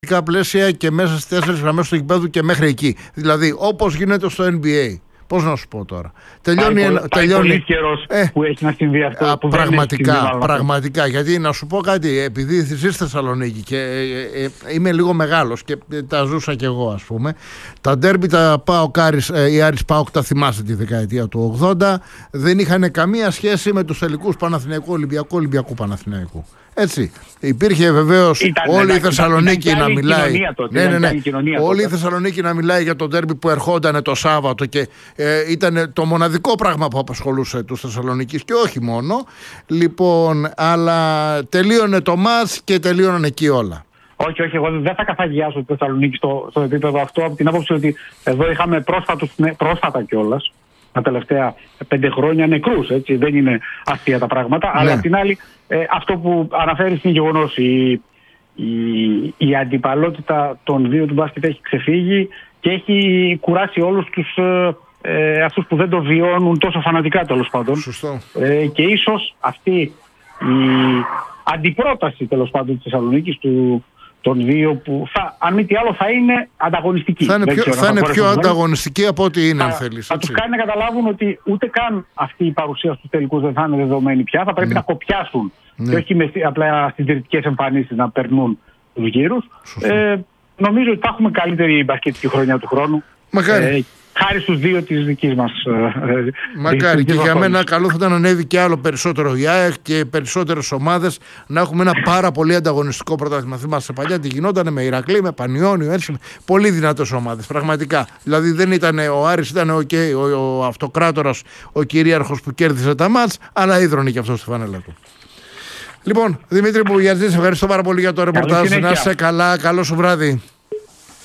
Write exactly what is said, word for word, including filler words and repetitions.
πλαίσια και μέσα στις τέσσερις γραμμές του γηπέδου και μέχρι εκεί. Δηλαδή, όπως γίνεται στο N B A. Πώς να σου πω τώρα. Τελειώνει. Πάει, τελειώνει... Πολύ καιρός ε, που έχει να συμβεί αυτό. Α, που πραγματικά, δεν έχει συμβεί, πραγματικά. Γιατί να σου πω κάτι, επειδή ζει στη Θεσσαλονίκη και ε, ε, είμαι λίγο μεγάλος και τα ζούσα κι εγώ, ας πούμε. Τα ντέρμπι τα ΠΑΟΚ Άρης, ε, η Άρης ΠΑΟΚ τα θυμάστε τη δεκαετία του ογδόντα. Δεν είχαν καμία σχέση με τους τελικούς Παναθηναϊκού Ολυμπιακού, Ολυμπιακού Παναθηναϊκού. Έτσι. Υπήρχε βεβαίως όλη η Θεσσαλονίκη ήταν, ήταν, να μιλάει. Τότε, ναι, ναι, ναι. Όλη η Θεσσαλονίκη να μιλάει για το ντέρμπι που ερχόταν το Σάββατο και ε, ήταν το μοναδικό πράγμα που απασχολούσε τους Θεσσαλονίκης και όχι μόνο. Λοιπόν, αλλά τελείωνε το μάτς και τελείωναν εκεί όλα. Όχι, όχι, εγώ δεν θα καθαγιάσω τη Θεσσαλονίκη στο, στο επίπεδο αυτό από την άποψη ότι εδώ είχαμε πρόσφατους, πρόσφατα κιόλας. Τα τελευταία πέντε χρόνια νεκρούς, έτσι, δεν είναι αστεία τα πράγματα. Ναι. Αλλά απ' την άλλη, ε, αυτό που αναφέρεις είναι γεγονός. Η, η, η αντιπαλότητα των δύο του μπάσκετ έχει ξεφύγει και έχει κουράσει όλους τους ε, αυτούς που δεν το βιώνουν τόσο φανατικά, τέλος πάντων. Σωστό. Ε, και ίσως αυτή η αντιπρόταση, τέλος πάντων, της Θεσσαλονίκης του των δύο που θα, αν μη τι άλλο θα είναι ανταγωνιστική. Θα είναι πιο, ξέρω, θα είναι πιο ανταγωνιστική από ό,τι είναι, θα, αν θέλεις. Θα τους κάνει να καταλάβουν ότι ούτε καν αυτή η παρουσία στους τελικούς δεν θα είναι δεδομένη πια. Θα πρέπει ναι. να κοπιάσουν ναι. και όχι με, απλά συντηρητικές εμφανίσεις να περνούν τους γύρους. Ε, νομίζω ότι θα έχουμε καλύτερη μπασκετική χρονιά του χρόνου. Μακάρι. Ε, χάρη στους δύο της δικής μας. Μακάρι. Και για μένα καλό θα ήταν να ανέβει και άλλο περισσότερο η ΑΕΚ και περισσότερες ομάδες, να έχουμε ένα πάρα πολύ ανταγωνιστικό πρωτάθλημα. Θυμάστε παλιά τι γινόταν με Ηρακλή, με Πανιόνιο, έτσι, πολύ δυνατές ομάδες. Πραγματικά. Δηλαδή δεν ήταν ο Άρης, ήταν ο, okay, ο, ο αυτοκράτορας, ο κυρίαρχος που κέρδισε τα μάτς, αλλά ίδρωνε και αυτό στη φανέλα του. Λοιπόν, Δημήτρη Μπουγιατζή, ευχαριστώ πάρα πολύ για το ρεπορτάζ. Να είσαι καλά, καλό σου βράδυ.